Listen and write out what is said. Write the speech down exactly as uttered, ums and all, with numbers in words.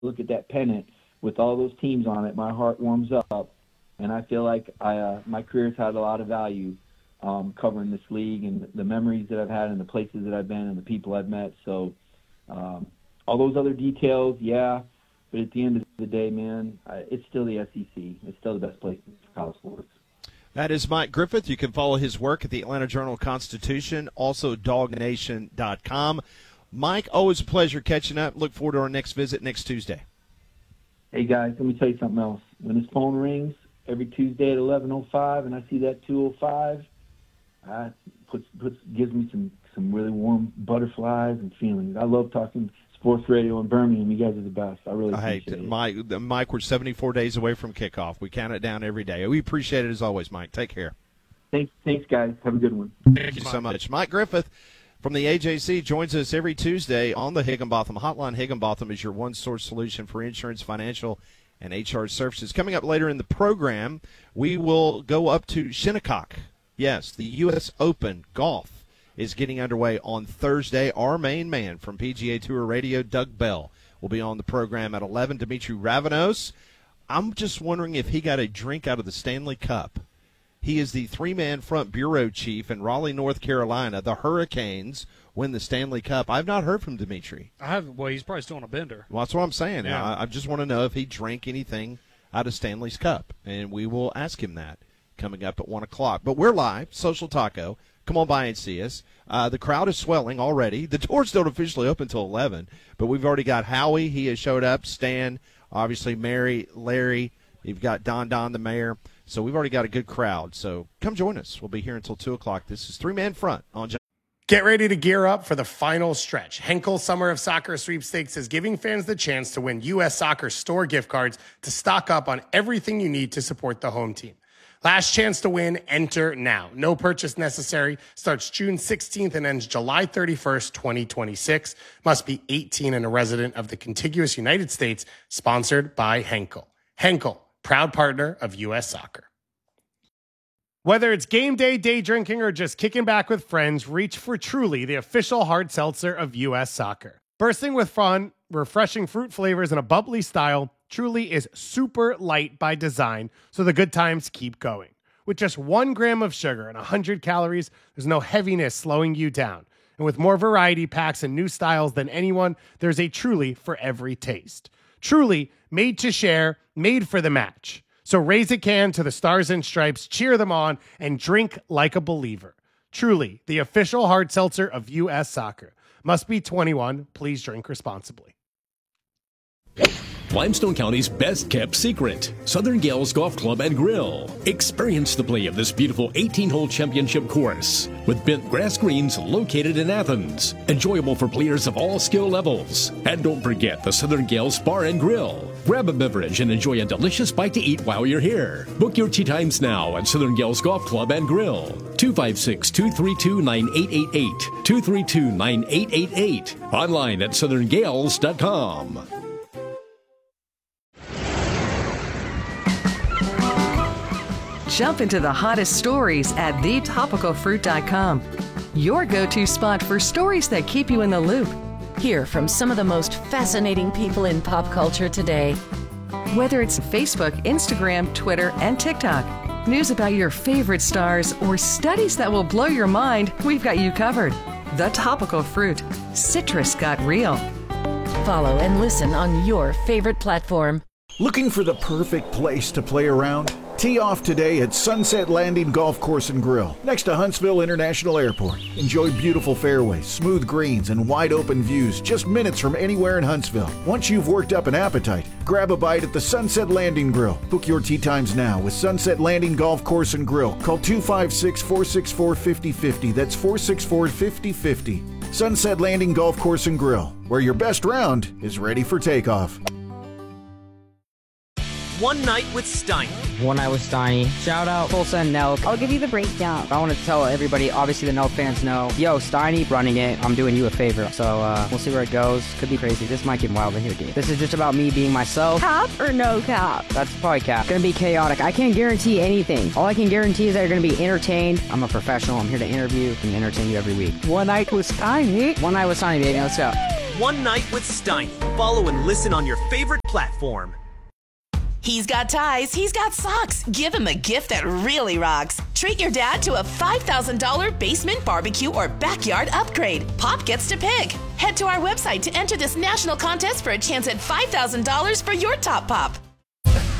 look at that pennant with all those teams on it, my heart warms up, and I feel like I, uh, my career's had a lot of value um, covering this league and the memories that I've had and the places that I've been and the people I've met. So um, all those other details, yeah, but at the end of the day, man, I, it's still the S E C. It's still the best place for college sports. That is Mike Griffith. You can follow his work at the Atlanta Journal-Constitution, also dog nation dot com. Mike, always a pleasure catching up. Look forward to our next visit next Tuesday. Hey, guys, let me tell you something else. When his phone rings every Tuesday at eleven oh five and I see that two oh five, I puts, puts, gives me some, some really warm butterflies and feelings. I love talking sports radio in Birmingham. You guys are the best. I really appreciate hey, it. Mike, Mike, we're seventy-four days away from kickoff. We count it down every day. We appreciate it as always, Mike. Take care. Thanks, thanks guys. Have a good one. Thank you so much. Mike Griffith from the A J C joins us every Tuesday on the Higginbotham Hotline. Higginbotham is your one-source solution for insurance, financial, and H R services. Coming up later in the program, we will go up to Shinnecock. Yes, the U S Open Golf is getting underway on Thursday. Our main man from P G A Tour Radio, Doug Bell, will be on the program at eleven. Dimitri Ravanos. I'm just wondering if he got a drink out of the Stanley Cup. He is the three-man front bureau chief in Raleigh, North Carolina. The Hurricanes win the Stanley Cup. I've not heard from Dimitri. I haven't. Well, he's probably still on a bender. Well, that's what I'm saying. Yeah. I, I just want to know if he drank anything out of Stanley's Cup, and we will ask him that coming up at one o'clock. But we're live, Social Taco. Come on by and see us. Uh, the crowd is swelling already. The doors don't officially open until eleven, but we've already got Howie. He has showed up. Stan, obviously Mary, Larry. You've got Don Don, the mayor. So we've already got a good crowd. So come join us. We'll be here until two o'clock. This is Three-Man Front on John. Get ready to gear up for the final stretch. Henkel Summer of Soccer Sweepstakes is giving fans the chance to win U S Soccer store gift cards to stock up on everything you need to support the home team. Last chance to win, enter now. No purchase necessary. Starts June sixteenth and ends July thirty-first, twenty twenty-six. Must be eighteen and a resident of the contiguous United States. Sponsored by Henkel. Henkel, proud partner of U S Soccer. Whether it's game day, day drinking, or just kicking back with friends, reach for Truly, the official hard seltzer of U S Soccer. Bursting with fun, refreshing fruit flavors, and a bubbly style, Truly is super light by design, so the good times keep going. With just one gram of sugar and one hundred calories, there's no heaviness slowing you down. And with more variety packs and new styles than anyone, there's a Truly for every taste. Truly, made to share, made for the match. So raise a can to the Stars and Stripes, cheer them on, and drink like a believer. Truly, the official hard seltzer of U S Soccer. Must be twenty-one. Please drink responsibly. Limestone County's best-kept secret, Southern Gales Golf Club and Grill. Experience the play of this beautiful eighteen-hole championship course with bent grass greens located in Athens. Enjoyable for players of all skill levels. And don't forget the Southern Gales Bar and Grill. Grab a beverage and enjoy a delicious bite to eat while you're here. Book your tee times now at Southern Gales Golf Club and Grill. two five six, two three two, nine eight eight eight. two three two, nine eight eight eight. Online at southern gales dot com. Jump into the hottest stories at the topical fruit dot com. Your go-to spot for stories that keep you in the loop. Hear from some of the most fascinating people in pop culture today. Whether it's Facebook, Instagram, Twitter, and TikTok, news about your favorite stars, or studies that will blow your mind, we've got you covered. The Topical Fruit. Citrus got real. Follow and listen on your favorite platform. Looking for the perfect place to play around? Tee off today at Sunset Landing Golf Course and Grill, next to Huntsville International Airport. Enjoy beautiful fairways, smooth greens, and wide open views just minutes from anywhere in Huntsville. Once you've worked up an appetite, grab a bite at the Sunset Landing Grill. Book your tee times now with Sunset Landing Golf Course and Grill. Call two five six, four six four, five zero five zero. That's four six four, five zero five zero. Sunset Landing Golf Course and Grill, where your best round is ready for takeoff. One Night with Steiny. One Night with Steiny. Shout out Tulsa and Nelk. I'll give you the breakdown. I want to tell everybody, obviously the Nelk fans know, yo, Steiny running it. I'm doing you a favor. So uh, we'll see where it goes. Could be crazy. This might get wild in here, dude. This is just about me being myself. Cap or no cap? That's probably cap. It's going to be chaotic. I can't guarantee anything. All I can guarantee is that you're going to be entertained. I'm a professional. I'm here to interview and entertain you every week. One Night with Steiny. One Night with Steiny, baby. Let's go. One Night with Steiny. Follow and listen on your favorite platform. He's got ties, he's got socks. Give him a gift that really rocks. Treat your dad to a five thousand dollars basement, barbecue, or backyard upgrade. Pop gets to pick. Head to our website to enter this national contest for a chance at five thousand dollars for your top pop.